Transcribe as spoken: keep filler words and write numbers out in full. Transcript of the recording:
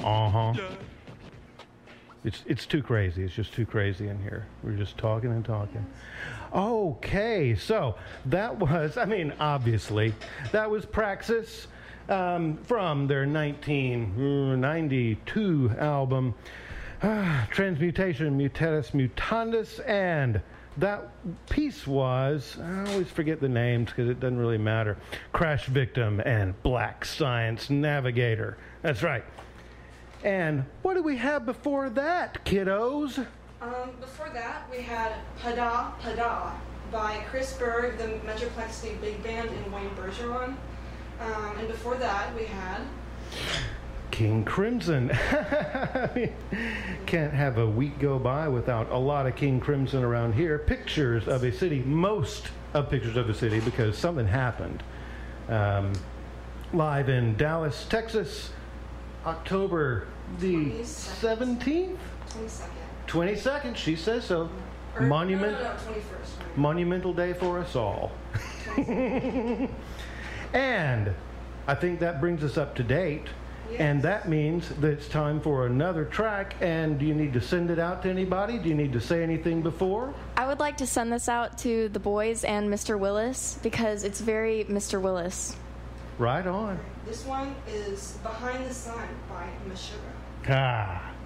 Uh-huh. It's it's too crazy. It's just too crazy in here. We're just talking and talking. Okay, so that was, I mean, obviously, that was Praxis um, from their nineteen ninety-two album, uh, Transmutation Mutatis Mutandis, and that piece was, I always forget the names because it doesn't really matter, Crash Victim and Black Science Navigator. That's right. And what do we have before that, kiddos? Um, before that, we had Pada Pada by Chris Berg, the Metroplex State Big Band, and Wayne Bergeron. Um, and before that, we had King Crimson. I mean, can't have a week go by without a lot of King Crimson around here. Pictures of a City, most of Pictures of a City, because something happened. Um, live in Dallas, Texas, October the seventeenth? twenty-second. twenty-second, she says so. Or, Monument, no, no, no, twenty-first. Right? Monumental day for us all. And I think that brings us up to date. Yes. And that means that it's time for another track. And do you need to send it out to anybody? Do you need to say anything before? I would like to send this out to the boys and Mister Willis because it's very Mister Willis. Right on. This one is Behind the Sun by Meshuggah. Ah.